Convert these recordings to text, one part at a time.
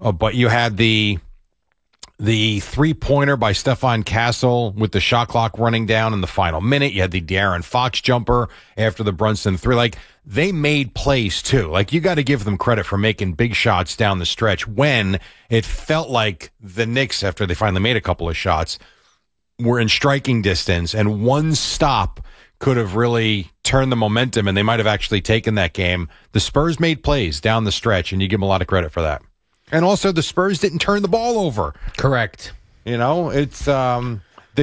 But you had the three-pointer by Stefan Castle with the shot clock running down in the final minute. You had the De'Aaron Fox jumper after the Brunson three. Like, they made plays, too. Like, you got to give them credit for making big shots down the stretch when it felt like the Knicks, after they finally made a couple of shots, were in striking distance, and one stop could have really turned the momentum, and they might have actually taken that game. The Spurs made plays down the stretch, and you give them a lot of credit for that. And also, the Spurs didn't turn the ball over. Correct. You know, it's and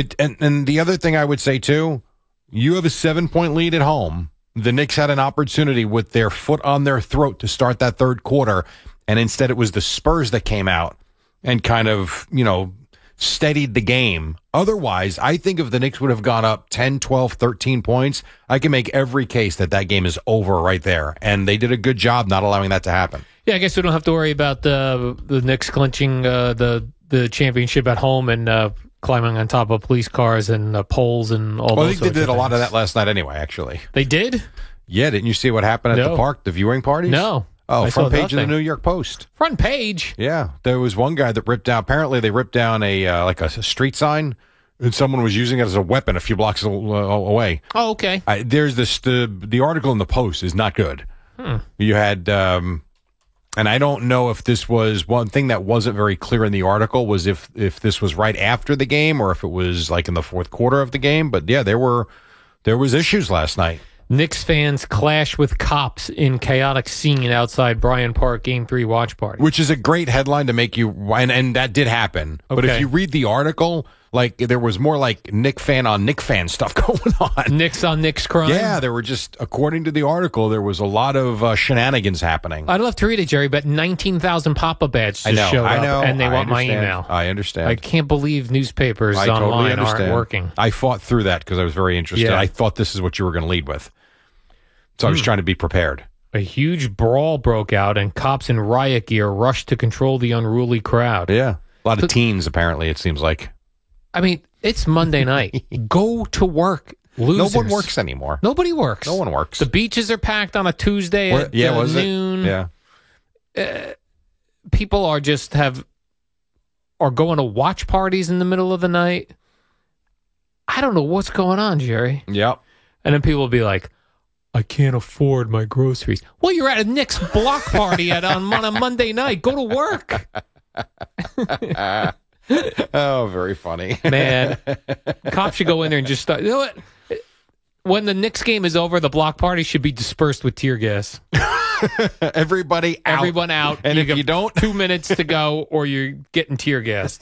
the other thing I would say too, you have a 7-point lead at home. The Knicks had an opportunity with their foot on their throat to start that third quarter, and instead it was the Spurs that came out and kind of, you know, steadied the game. Otherwise, I think if the Knicks would have gone up 10, 12, 13 points, I can make every case that that game is over right there. And they did a good job not allowing that to happen. Yeah, I guess we don't have to worry about the Knicks clinching the championship at home and climbing on top of police cars and poles and all. Well, I think they did a lot of that last night anyway. Actually, they did. Yeah, didn't you see what happened at the park, the viewing parties? No. Oh, front page of the New York Post. Front page. Yeah, there was one guy that ripped down. Apparently, they ripped down a street sign, and someone was using it as a weapon a few blocks away. Oh, okay. There's this. The article in the Post is not good. You had. And I don't know if this was one thing that wasn't very clear in the article was if this was right after the game or if it was like in the fourth quarter of the game. But yeah, there was issues last night. Knicks fans clash with cops in chaotic scene outside Bryant Park Game 3 watch party. Which is a great headline to make you, and that did happen. Okay. But if you read the article, like there was more like Knick fan on Knick fan stuff going on. Knicks on Knicks crime? Yeah, there were just, according to the article, there was a lot of shenanigans happening. I'd love to read it, Jerry, but 19,000 pop-up ads just showed up, and they want my email. I understand. I can't believe newspapers online aren't working. I fought through that because I was very interested. Yeah. I thought this is what you were going to lead with. So I was trying to be prepared. A huge brawl broke out, and cops in riot gear rushed to control the unruly crowd. Yeah. A lot of teens, apparently, it seems like. I mean, it's Monday night. Go to work, losers. No one works anymore. Nobody works. No one works. The beaches are packed on a Tuesday at noon. Yeah. People are going to watch parties in the middle of the night. I don't know what's going on, Jerry. Yep. And then people will be like, I can't afford my groceries. Well, you're at a Knicks block party on a Monday night. Go to work. Oh, very funny. Man, cops should go in there and just start. You know what? When the Knicks game is over, the block party should be dispersed with tear gas. Everyone out. And if you don't, 2 minutes to go or you're getting tear gassed.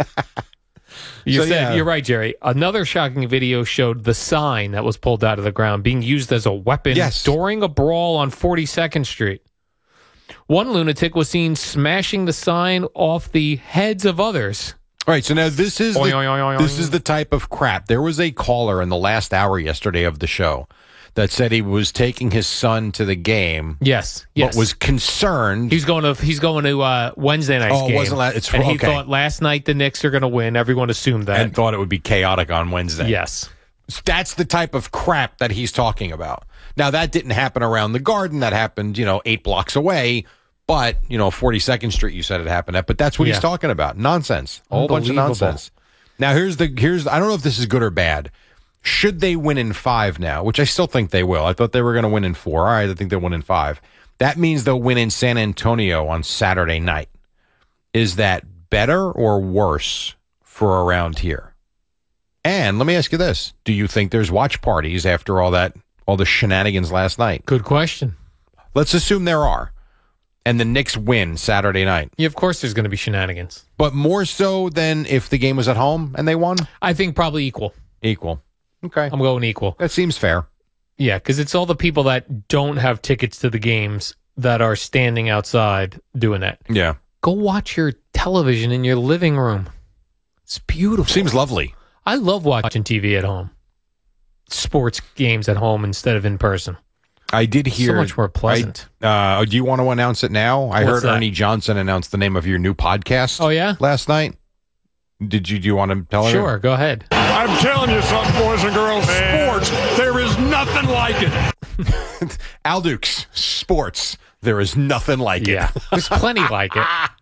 You're right, Jerry. Another shocking video showed the sign that was pulled out of the ground being used as a weapon during a brawl on 42nd Street. One lunatic was seen smashing the sign off the heads of others. All right, so now this is the type of crap. There was a caller in the last hour yesterday of the show that said he was taking his son to the game. Yes. But was concerned. He's going to Wednesday night's game. Oh, it wasn't and he thought last night the Knicks are going to win. Everyone assumed that. And thought it would be chaotic on Wednesday. Yes. That's the type of crap that he's talking about. Now, that didn't happen around the Garden. That happened, 8 blocks away. But, 42nd Street, you said it happened at. But that's what he's talking about. Nonsense. A whole bunch of nonsense. Now, here's I don't know if this is good or bad. Should they win in 5 now, which I still think they will. I thought they were going to win in 4. All right, I think they'll win in 5. That means they'll win in San Antonio on Saturday night. Is that better or worse for around here? And let me ask you this. Do you think there's watch parties after all the shenanigans last night? Good question. Let's assume there are. And the Knicks win Saturday night. Yeah, of course there's going to be shenanigans. But more so than if the game was at home and they won? I think probably equal. Equal. Okay. I'm going equal. That seems fair. Yeah, because it's all the people that don't have tickets to the games that are standing outside doing that. Yeah. Go watch your television in your living room. It's beautiful. Seems lovely. I love watching TV at home. Sports games at home instead of in person. I did hear. So much more pleasant. Do you want to announce it now? I heard that? Ernie Johnson announce the name of your new podcast. Oh, yeah? Last night. Do you want to tell her? Sure, go ahead. I'm telling you something, boys and girls. Sports, there is nothing like it. Al Dukes, sports, there is nothing like it. Yeah, there's plenty like it.